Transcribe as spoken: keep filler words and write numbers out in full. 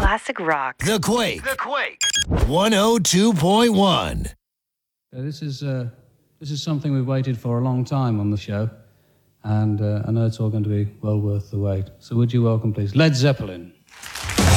Classic rock. The Quake. The Quake. one oh two point one. Uh, this is uh, this is something we've waited for a long time on the show, and uh, I know it's all going to be well worth the wait. So would you welcome, please, Led Zeppelin.